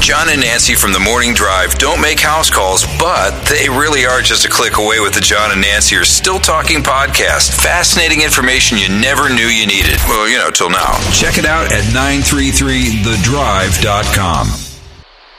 John and Nancy from the Morning Drive don't make house calls, but they really are just a click away with the John and Nancy Are Still Talking podcast. Fascinating information you never knew you needed. Well, till now. Check it out at 933thedrive.com.